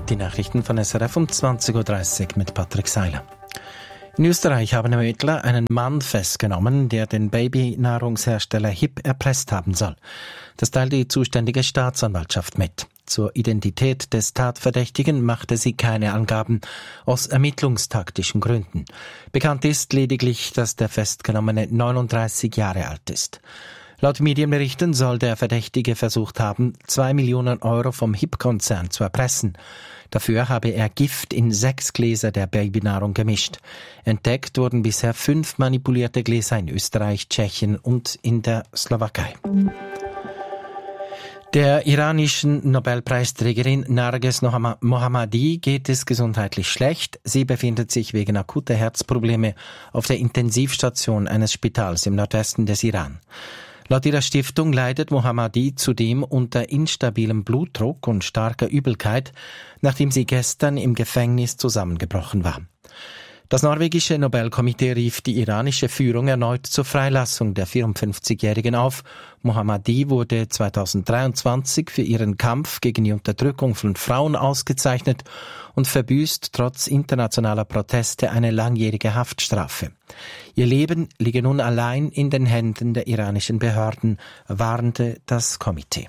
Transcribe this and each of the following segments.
Die Nachrichten von SRF um 20.30 Uhr mit Patrick Seiler. In Österreich haben Ermittler einen Mann festgenommen, der den Babynahrungshersteller HiP erpresst haben soll. Das teilt die zuständige Staatsanwaltschaft mit. Zur Identität des Tatverdächtigen machte sie keine Angaben, aus ermittlungstaktischen Gründen. Bekannt ist lediglich, dass der Festgenommene 39 Jahre alt ist. Laut Medienberichten soll der Verdächtige versucht haben, 2 Millionen Euro vom HiP-Konzern zu erpressen. Dafür habe er Gift in 6 Gläser der Babynahrung gemischt. Entdeckt wurden bisher 5 manipulierte Gläser in Österreich, Tschechien und in der Slowakei. Der iranischen Nobelpreisträgerin Narges Mohammadi geht es gesundheitlich schlecht. Sie befindet sich wegen akuter Herzprobleme auf der Intensivstation eines Spitals im Nordwesten des Iran. Laut ihrer Stiftung leidet Mohammadi zudem unter instabilem Blutdruck und starker Übelkeit, nachdem sie gestern im Gefängnis zusammengebrochen war. Das norwegische Nobelkomitee rief die iranische Führung erneut zur Freilassung der 54-Jährigen auf. Mohammadi wurde 2023 für ihren Kampf gegen die Unterdrückung von Frauen ausgezeichnet und verbüßt trotz internationaler Proteste eine langjährige Haftstrafe. Ihr Leben liege nun allein in den Händen der iranischen Behörden, warnte das Komitee.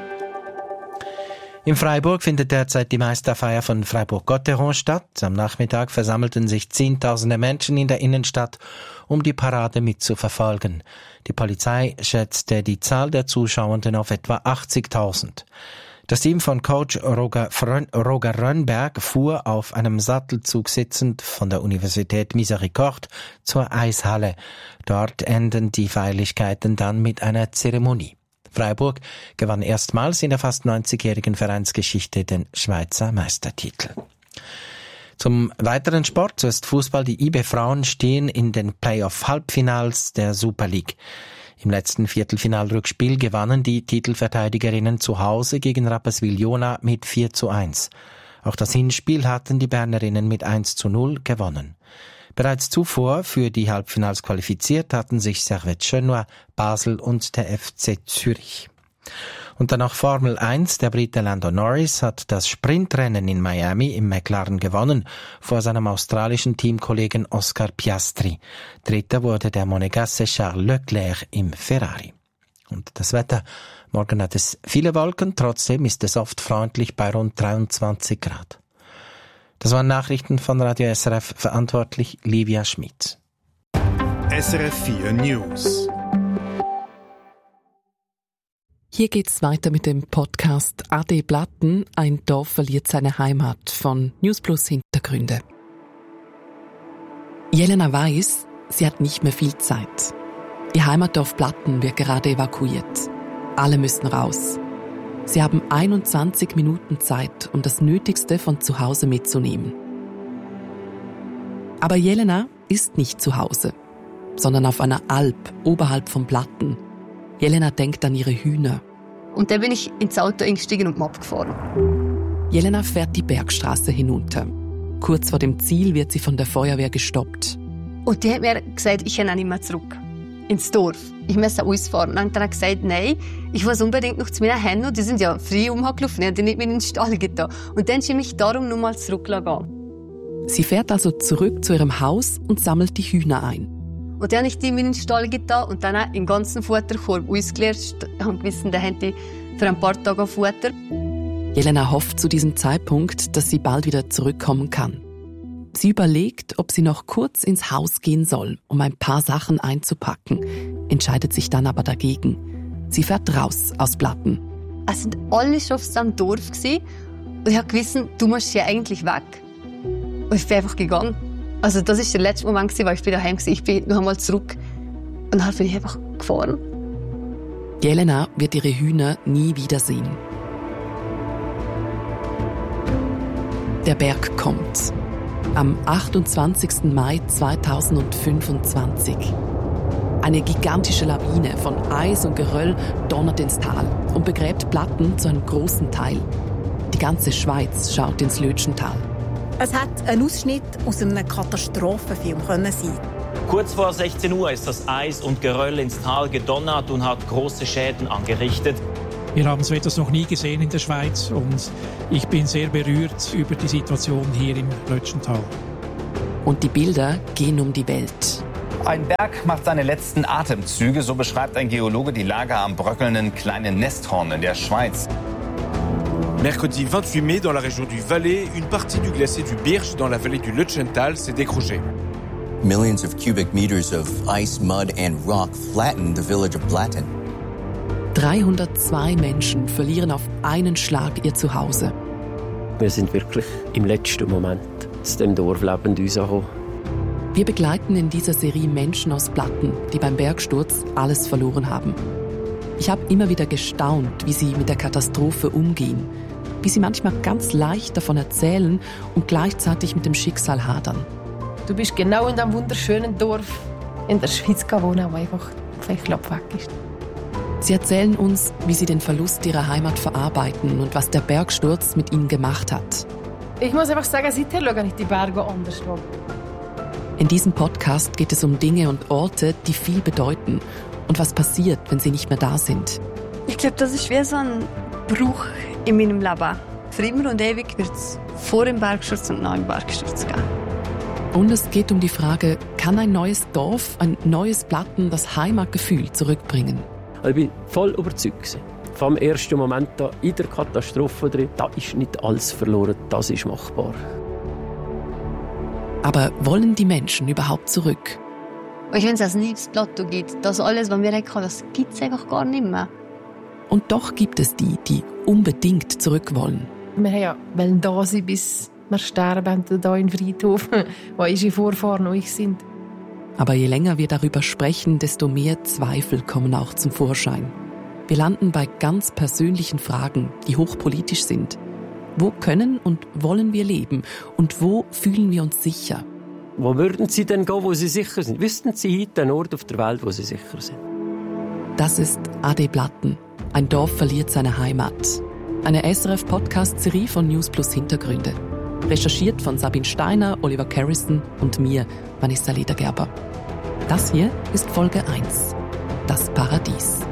In Freiburg findet derzeit die Meisterfeier von Freiburg-Gotteron statt. Am Nachmittag versammelten sich Zehntausende Menschen in der Innenstadt, um die Parade mitzuverfolgen. Die Polizei schätzte die Zahl der Zuschauenden auf etwa 80.000. Das Team von Coach Roger Rönnberg fuhr auf einem Sattelzug sitzend von der Universität Miséricorde zur Eishalle. Dort enden die Feierlichkeiten dann mit einer Zeremonie. Freiburg gewann erstmals in der fast 90-jährigen Vereinsgeschichte den Schweizer Meistertitel. Zum weiteren Sport, so ist Fußball. Die IB-Frauen stehen in den Playoff-Halbfinals der Super League. Im letzten Viertelfinalrückspiel gewannen die Titelverteidigerinnen zu Hause gegen Rapperswil-Jona mit 4:1. Auch das Hinspiel hatten die Bernerinnen mit 1:0 gewonnen. Bereits zuvor für die Halbfinals qualifiziert hatten sich Servette Genua, Basel und der FC Zürich. Und dann noch Formel 1. Der Brite Lando Norris hat das Sprintrennen in Miami im McLaren gewonnen, vor seinem australischen Teamkollegen Oscar Piastri. Dritter wurde der Monegasse Charles Leclerc im Ferrari. Und das Wetter. Morgen hat es viele Wolken, trotzdem ist es oft freundlich bei rund 23 Grad. Das waren Nachrichten von Radio SRF, verantwortlich Livia Schmid. SRF 4 News. Hier geht's weiter mit dem Podcast AD Blatten. Ein Dorf verliert seine Heimat von News Plus Hintergründe. Jelena weiß, sie hat nicht mehr viel Zeit. Ihr Heimatdorf Blatten wird gerade evakuiert. Alle müssen raus. Sie haben 21 Minuten Zeit, um das Nötigste von zu Hause mitzunehmen. Aber Jelena ist nicht zu Hause, sondern auf einer Alp oberhalb von Blatten. Jelena denkt an ihre Hühner. Und dann bin ich ins Auto eingestiegen und abgefahren. Jelena fährt die Bergstraße hinunter. Kurz vor dem Ziel wird sie von der Feuerwehr gestoppt. Und die hat mir gesagt, ich kann nicht mehr zurück ins Dorf. Ich muss ausfahren. Und dann hat er gesagt, nein, ich muss unbedingt noch zu meinen Händen. Die sind ja frei umgelaufen, die haben nicht mehr in den Stall getan. Und dann sie mich darum noch mal zurückgehen. Sie fährt also zurück zu ihrem Haus und sammelt die Hühner ein. Und dann habe ich die in den Stall getan und dann im ganzen Futterkorb ausgeleert. Ich habe gewissen, da haben die für ein paar Tage Futter. Jelena hofft zu diesem Zeitpunkt, dass sie bald wieder zurückkommen kann. Sie überlegt, ob sie noch kurz ins Haus gehen soll, um ein paar Sachen einzupacken, entscheidet sich dann aber dagegen. Sie fährt raus aus Blatten. Es sind alle schon auf diesem Dorf gewesen. Und ich habe gewissen, du musst hier eigentlich weg. Und ich bin einfach gegangen. Also das war der letzte Moment, wo ich wieder heim war. Ich bin noch einmal zurück. Und dann bin ich einfach gefahren. Jelena wird ihre Hühner nie wiedersehen. Der Berg kommt. Am 28. Mai 2025. Eine gigantische Lawine von Eis und Geröll donnert ins Tal und begräbt Blatten zu einem großen Teil. Die ganze Schweiz schaut ins Lötschental. Es hätte ein Ausschnitt aus einem Katastrophenfilm sein können. Kurz vor 16 Uhr ist das Eis und Geröll ins Tal gedonnert und hat große Schäden angerichtet. Wir haben so etwas noch nie gesehen in der Schweiz und ich bin sehr berührt über die Situation hier im Rötschental. Und die Bilder gehen um die Welt. Ein Berg macht seine letzten Atemzüge, so beschreibt ein Geologe die Lage am bröckelnden kleinen Nesthorn in der Schweiz. Mercredi 28 mai, dans la région du Valais, une partie du glacier du Birch dans la vallée du Lutschental s'est décrochée. Millions of cubic meters of ice, mud and rock flattened the village of Blatten. 302 Menschen verlieren auf einen Schlag ihr Zuhause. Wir sind wirklich im letzten Moment zu dem Dorf lebend rausgekommen. Wir begleiten in dieser Serie Menschen aus Blatten, die beim Bergsturz alles verloren haben. Ich habe immer wieder gestaunt, wie sie mit der Katastrophe umgehen, wie sie manchmal ganz leicht davon erzählen und gleichzeitig mit dem Schicksal hadern. Du bist genau in diesem wunderschönen Dorf in der Schweiz gewohnt, wo einfach gleich weg ist. Sie erzählen uns, wie sie den Verlust ihrer Heimat verarbeiten und was der Bergsturz mit ihnen gemacht hat. Ich muss einfach sagen, seither schaue ich die Berge anders an. In diesem Podcast geht es um Dinge und Orte, die viel bedeuten und was passiert, wenn sie nicht mehr da sind. Ich glaube, das ist wie so ein Bruch in meinem Leben. Für immer und ewig wird es vor dem Bergsturz und nach dem Bergsturz geben. Und es geht um die Frage, kann ein neues Dorf, ein neues Blatten das Heimatgefühl zurückbringen? Ich war voll überzeugt. Vom ersten Moment an in der Katastrophe drin, da ist nicht alles verloren, das ist machbar. Aber wollen die Menschen überhaupt zurück? Und wenn es ein neues Plateau gibt, das alles, was wir hatten, das gibt es einfach gar nicht mehr. Und doch gibt es die, die unbedingt zurück wollen. Wir wollen da sein, bis wir sterben, hier im Friedhof, wo unsere Vorfahren noch sind. Aber je länger wir darüber sprechen, desto mehr Zweifel kommen auch zum Vorschein. Wir landen bei ganz persönlichen Fragen, die hochpolitisch sind. Wo können und wollen wir leben? Und wo fühlen wir uns sicher? Wo würden Sie denn gehen, wo Sie sicher sind? Wüssten Sie heute einen Ort auf der Welt, wo Sie sicher sind? Das ist Ade Blatten. Ein Dorf verliert seine Heimat. Eine SRF-Podcast-Serie von News Plus Hintergründe. Recherchiert von Sabine Steiner, Oliver Carrison und mir, Vanessa Ledergerber. Das hier ist Folge 1. Das Paradies.